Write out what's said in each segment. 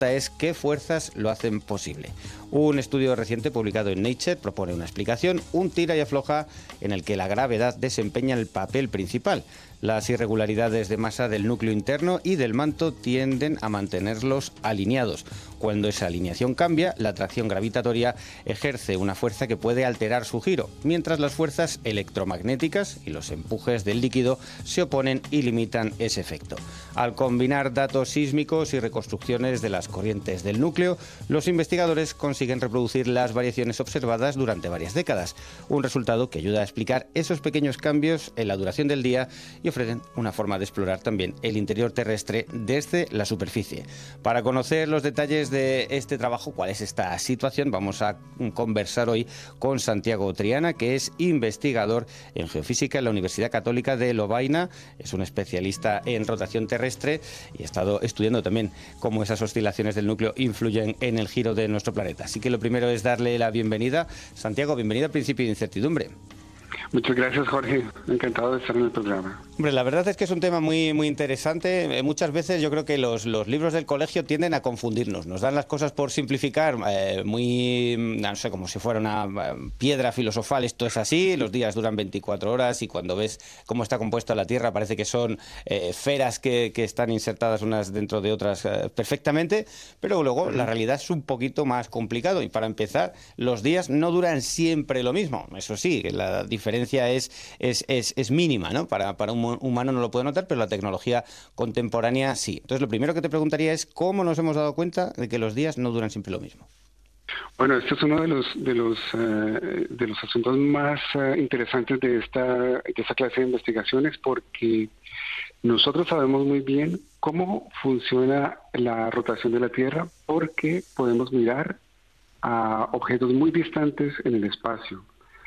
es qué fuerzas lo hacen posible. Un estudio reciente publicado en Nature propone una explicación, un tira y afloja en el que la gravedad desempeña el papel principal. Las irregularidades de masa del núcleo interno y del manto tienden a mantenerlos alineados. Cuando esa alineación cambia, la atracción gravitatoria ejerce una fuerza que puede alterar su giro, mientras las fuerzas electromagnéticas y los empujes del líquido se oponen y limitan ese efecto. Al combinar datos sísmicos y reconstrucciones de las corrientes del núcleo, los investigadores consiguen reproducir las variaciones observadas durante varias décadas, un resultado que ayuda a explicar esos pequeños cambios en la duración del día y ofrecen una forma de explorar también el interior terrestre desde la superficie. Para conocer los detalles de este trabajo, cuál es esta situación, vamos a conversar hoy con Santiago Triana, que es investigador en geofísica en la Universidad Católica de Lovaina, es un especialista en rotación terrestre y ha estado estudiando también cómo esas oscilaciones del núcleo influyen en el giro de nuestro planeta. Así que lo primero es darle la bienvenida. Santiago, bienvenido al Principio de Incertidumbre. Muchas gracias, Jorge. Encantado de estar en el programa. Hombre, la verdad es que es un tema muy interesante. Muchas veces yo creo que los libros del colegio tienden a confundirnos. Nos dan las cosas por simplificar, no sé, como si fuera una piedra filosofal. Esto es así, los días duran 24 horas y cuando ves cómo está compuesta la Tierra parece que son esferas que están insertadas unas dentro de otras perfectamente, pero luego la realidad es un poquito más complicado. Y para empezar, los días no duran siempre lo mismo. Eso sí, la diferencia es mínima, ¿no? Para un humano no lo puede notar, pero la tecnología contemporánea sí. Entonces, lo primero que te preguntaría es cómo nos hemos dado cuenta de que los días no duran siempre lo mismo. Bueno, este es uno de los asuntos más interesantes de esta clase de investigaciones, porque nosotros sabemos muy bien cómo funciona la rotación de la Tierra, porque podemos mirar a objetos muy distantes en el espacio.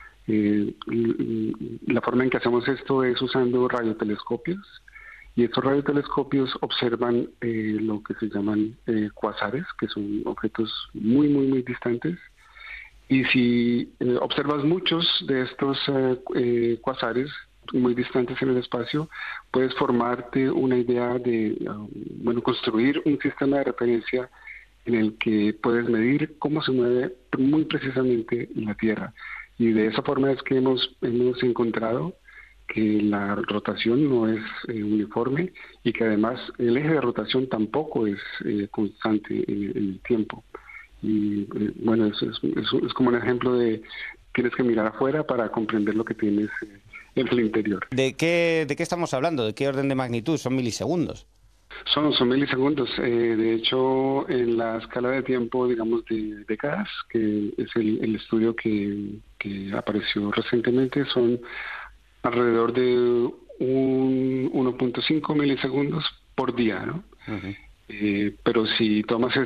La forma en que hacemos esto es usando radiotelescopios, y estos radiotelescopios observan lo que se llaman cuasares, que son objetos muy distantes. Y si observas muchos de estos cuasares muy distantes en el espacio, puedes formarte una idea de, construir un sistema de referencia en el que puedes medir cómo se mueve muy precisamente la Tierra. Y de esa forma es que hemos encontrado que la rotación no es uniforme y que además el eje de rotación tampoco es constante en el tiempo. Y eso es como un ejemplo de tienes que mirar afuera para comprender lo que tienes en el interior. ¿De qué estamos hablando? ¿De qué orden de magnitud? ¿Son milisegundos? Son milisegundos. De hecho, en la escala de tiempo, digamos, de décadas, que es el estudio que apareció recientemente, son alrededor de 1.5 milisegundos por día, ¿no? Uh-huh. Pero si tomas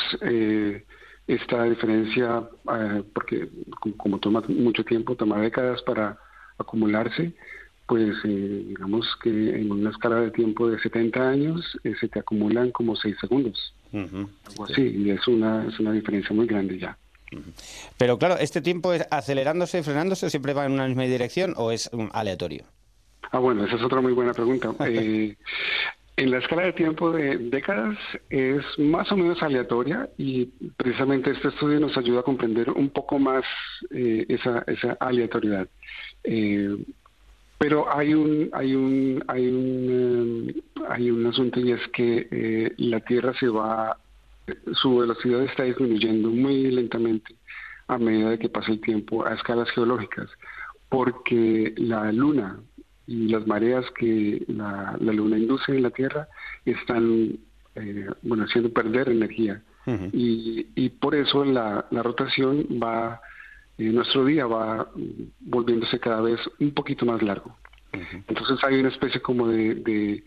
esta diferencia, porque como toma mucho tiempo, toma décadas para acumularse, pues digamos que en una escala de tiempo de 70 años se te acumulan como 6 segundos. Uh-huh. Algo así, y es una diferencia muy grande ya. Uh-huh. Pero claro, ¿este tiempo es acelerándose, frenándose, siempre va en una misma dirección o es aleatorio? Bueno, esa es otra muy buena pregunta. En la escala de tiempo de décadas es más o menos aleatoria y precisamente este estudio nos ayuda a comprender un poco más esa aleatoriedad. Pero hay un asunto, y es que la Tierra su velocidad está disminuyendo muy lentamente a medida de que pasa el tiempo a escalas geológicas, porque la Luna y las mareas que la Luna induce en la Tierra están haciendo perder energía. Uh-huh. Y por eso la rotación nuestro día va volviéndose cada vez un poquito más largo. Uh-huh. Entonces hay una especie como de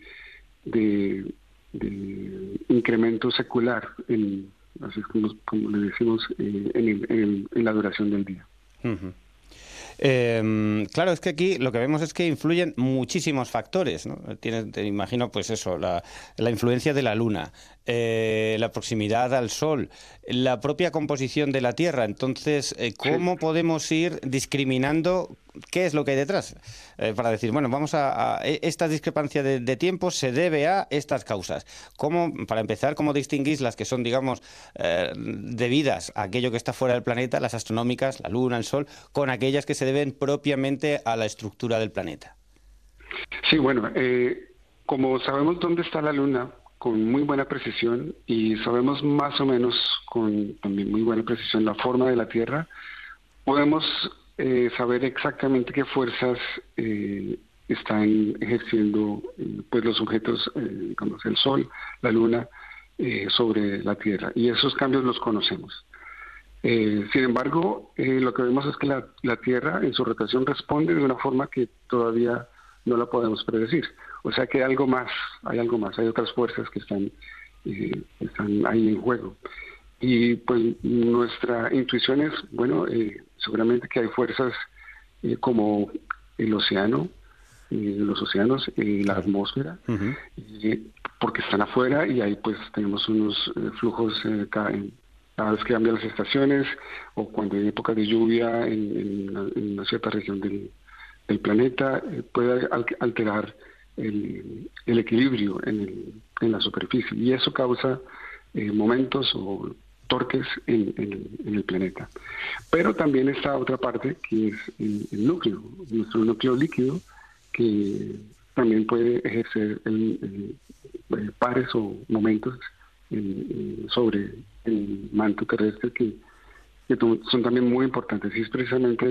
incremento secular, así es como le decimos, en la duración del día. Uh-huh. Claro, es que aquí lo que vemos es que influyen muchísimos factores, ¿no? Te imagino, pues eso, la influencia de la Luna, la proximidad al Sol, la propia composición de la Tierra. Entonces, ¿cómo podemos ir discriminando ¿qué es lo que hay detrás? Para decir, bueno, esta discrepancia de tiempo se debe a estas causas. Para empezar, ¿cómo distinguís las que son, digamos, debidas a aquello que está fuera del planeta, las astronómicas, la Luna, el Sol, con aquellas que se deben propiamente a la estructura del planeta? Sí, bueno, como sabemos dónde está la Luna con muy buena precisión y sabemos más o menos con también muy buena precisión la forma de la Tierra, podemos saber exactamente qué fuerzas están ejerciendo pues los objetos, digamos el Sol, la Luna, sobre la Tierra, y esos cambios los conocemos. Sin embargo, lo que vemos es que la Tierra en su rotación responde de una forma que todavía no la podemos predecir. O sea que hay algo más, hay otras fuerzas que están ahí en juego. Y pues nuestra intuición es, bueno, seguramente que hay fuerzas como el océano, los océanos, la atmósfera, porque están afuera y ahí pues tenemos unos flujos cada vez que cambian las estaciones o cuando hay épocas de lluvia en una cierta región del planeta, puede alterar el equilibrio en la superficie, y eso causa momentos o torques en el planeta. Pero también está otra parte que es el núcleo, nuestro núcleo líquido, que también puede ejercer pares o momentos sobre el manto terrestre que son también muy importantes, y es precisamente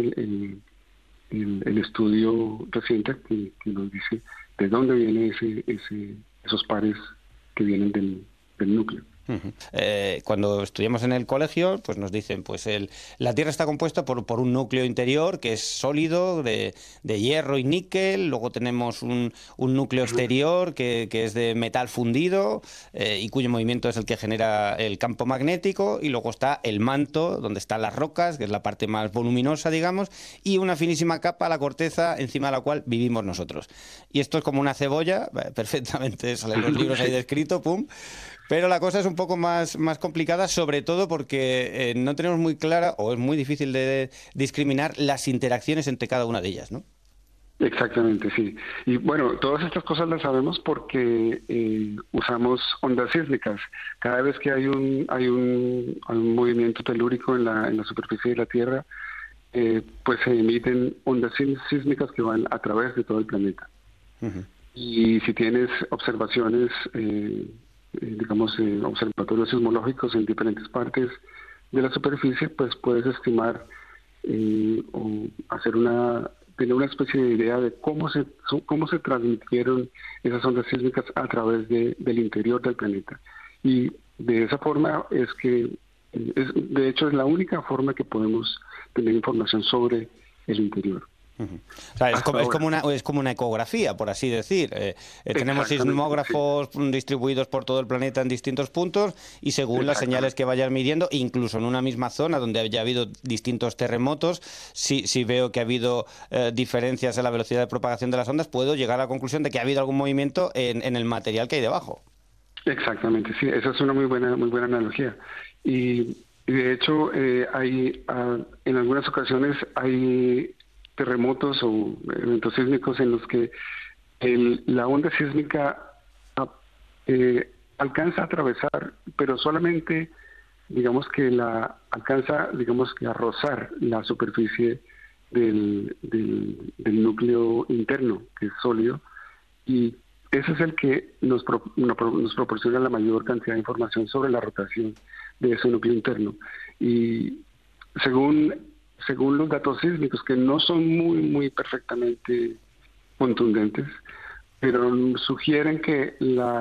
el estudio reciente que nos dice de dónde vienen esos pares que vienen del núcleo. Cuando estudiamos en el colegio, pues nos dicen, pues la Tierra está compuesta por un núcleo interior que es sólido, de hierro y níquel. Luego tenemos un núcleo exterior que es de metal fundido y cuyo movimiento es el que genera el campo magnético. Y luego está el manto, donde están las rocas, que es la parte más voluminosa, digamos, y una finísima capa, la corteza, encima de la cual vivimos nosotros. Y esto es como una cebolla, perfectamente salen los libros ahí descrito, pum. Pero la cosa es un poco más complicada, sobre todo porque no tenemos muy clara, o es muy difícil de discriminar, las interacciones entre cada una de ellas, ¿no? Exactamente, sí. Y bueno, todas estas cosas las sabemos porque usamos ondas sísmicas. Cada vez que hay un movimiento telúrico en la superficie de la Tierra, pues se emiten ondas sísmicas que van a través de todo el planeta. Y si tienes observaciones, digamos, observatorios sismológicos en diferentes partes de la superficie, pues puedes estimar o tener una especie de idea de cómo se transmitieron esas ondas sísmicas a través del interior del planeta. Y de esa forma de hecho es la única forma que podemos tener información sobre el interior. O sea, es como una ecografía, por así decir. Tenemos sismógrafos distribuidos por todo el planeta en distintos puntos, y según las señales que vayan midiendo, incluso en una misma zona donde haya habido distintos terremotos, si veo que ha habido diferencias en la velocidad de propagación de las ondas, puedo llegar a la conclusión de que ha habido algún movimiento en el material que hay debajo. Exactamente, sí, esa es una muy buena analogía. Y de hecho, en algunas ocasiones hay terremotos o eventos sísmicos en los que la onda sísmica alcanza a atravesar, pero solamente, digamos que alcanza a rozar la superficie del núcleo interno, que es sólido, y ese es el que nos proporciona la mayor cantidad de información sobre la rotación de ese núcleo interno. Y según los datos sísmicos, que no son muy perfectamente contundentes, pero sugieren que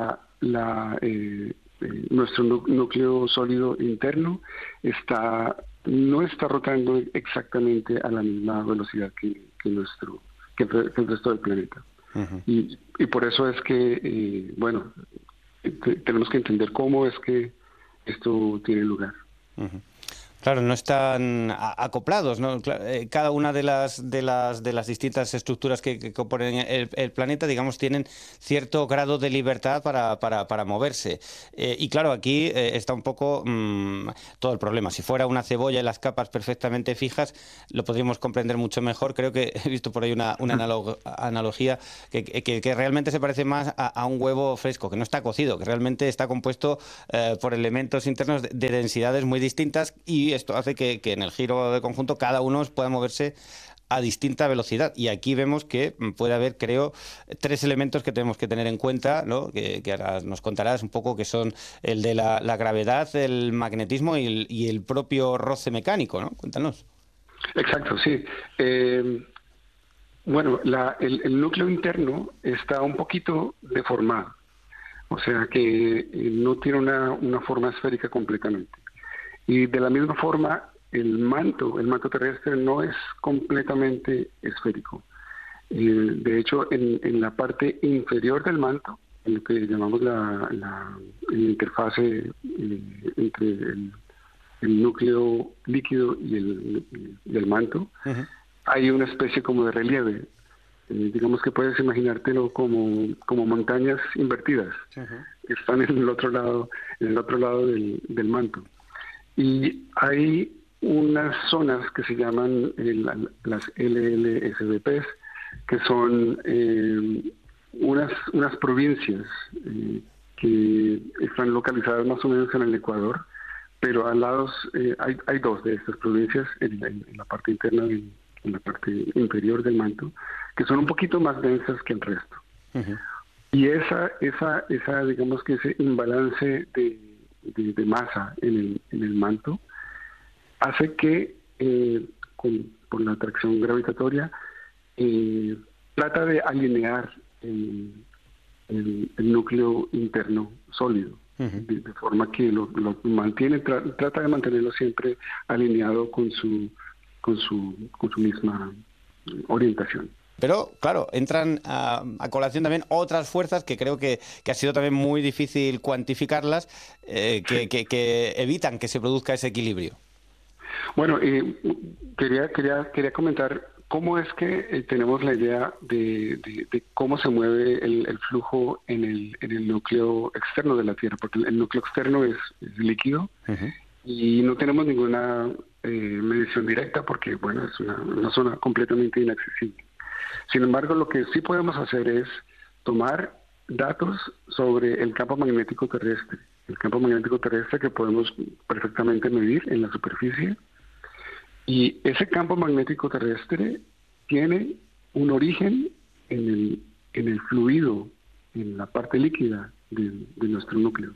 nuestro núcleo sólido interno no está rotando exactamente a la misma velocidad que el resto del planeta. Y por eso es que, tenemos que entender cómo es que esto tiene lugar. Claro, no están acoplados, ¿no? Cada una de las distintas estructuras que componen el planeta, digamos, tienen cierto grado de libertad para moverse. Y claro, aquí está un poco todo el problema. Si fuera una cebolla y las capas perfectamente fijas, lo podríamos comprender mucho mejor. Creo que he visto por ahí una analogía que realmente se parece más a un huevo fresco, que no está cocido, que realmente está compuesto por elementos internos de densidades muy distintas, y esto hace que en el giro de conjunto cada uno pueda moverse a distinta velocidad. Y aquí vemos que puede haber, creo, tres elementos que tenemos que tener en cuenta, ¿no? Que ahora nos contarás un poco, que son el de la gravedad, el magnetismo y el propio roce mecánico, ¿no? Cuéntanos. Exacto, sí. Bueno, el núcleo interno está un poquito deformado, o sea que no tiene una forma esférica completamente. Y de la misma forma, el manto terrestre no es completamente esférico. De hecho, en la parte inferior del manto, en lo que llamamos la interfase entre el núcleo líquido y el manto, Ujú. hay una especie como de relieve. Digamos que puedes imaginártelo como montañas invertidas Ujú. que están en el otro lado del manto. Y hay unas zonas que se llaman las LLSBPs, que son unas provincias que están localizadas más o menos en el Ecuador, pero al lado hay dos de estas provincias en la parte interna, en la parte inferior del manto, que son un poquito más densas que el resto. Ujú. Y digamos que ese imbalance de masa en el manto hace que, por la atracción gravitatoria, eh, trata de alinear el núcleo interno sólido, Ujú. de forma que lo mantiene, trata de mantenerlo siempre alineado con su misma orientación. Pero, claro, entran a colación también otras fuerzas que creo que ha sido también muy difícil cuantificarlas, que evitan que se produzca ese equilibrio. Bueno, quería comentar cómo es que tenemos la idea de cómo se mueve el flujo en el núcleo externo de la Tierra, porque el núcleo externo es líquido Ujú. y no tenemos ninguna medición directa porque, bueno, es una zona completamente inaccesible. Sin embargo, lo que sí podemos hacer es tomar datos sobre el campo magnético terrestre. El campo magnético terrestre que podemos perfectamente medir en la superficie. Y ese campo magnético terrestre tiene un origen en el fluido, en la parte líquida de nuestro núcleo.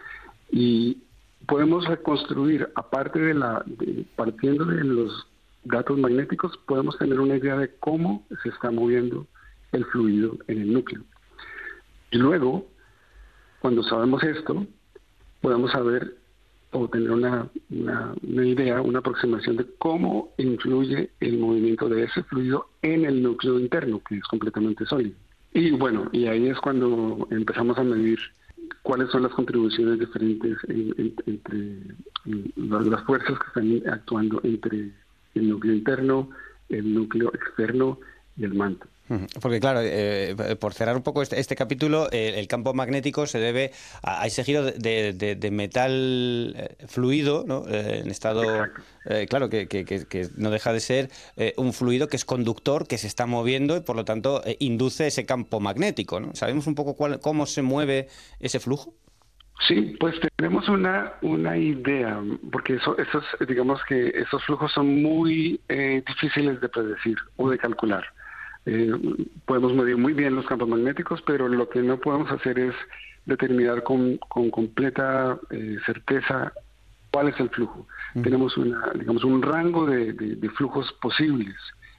Y podemos reconstruir, aparte partiendo de los datos magnéticos, podemos tener una idea de cómo se está moviendo el fluido en el núcleo. Y luego, cuando sabemos esto, podemos saber o tener una idea, una aproximación de cómo influye el movimiento de ese fluido en el núcleo interno, que es completamente sólido. Y bueno, y ahí es cuando empezamos a medir cuáles son las contribuciones diferentes entre las fuerzas que están actuando entre el núcleo interno, el núcleo externo y el manto. Ujú. Porque claro, por cerrar un poco este capítulo, el campo magnético se debe a ese giro de metal fluido, ¿no? En estado, Exacto. claro, que no deja de ser un fluido que es conductor, que se está moviendo y por lo tanto induce ese campo magnético, ¿no? ¿Sabemos un poco cómo se mueve ese flujo? Sí, pues tenemos una idea, porque digamos que esos flujos son muy difíciles de predecir o de calcular. Eh, Podemos medir muy bien los campos magnéticos, pero lo que no podemos hacer es determinar con completa certeza cuál es el flujo. Ujú. Tenemos digamos, un rango de flujos posibles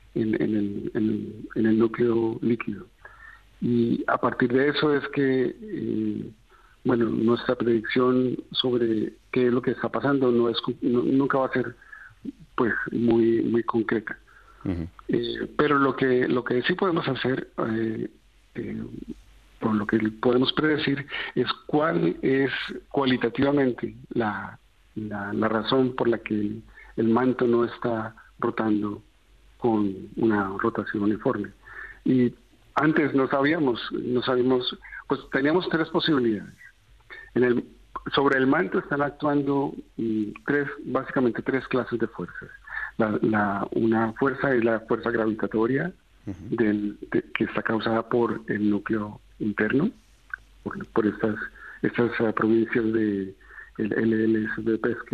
en el núcleo líquido. Y a partir de eso es que, bueno, nuestra predicción sobre qué es lo que está pasando nunca va a ser, pues, muy, muy concreta. Ujú. Pero lo que sí podemos hacer, eh, por lo que podemos predecir, es cuál es cualitativamente la razón por la que el manto no está rotando con una rotación uniforme. Y antes no sabíamos, pues teníamos tres posibilidades. Sobre el manto están actuando básicamente tres clases de fuerzas. Una fuerza es la fuerza gravitatoria que está causada por el núcleo interno, por estas provincias de el LLSBP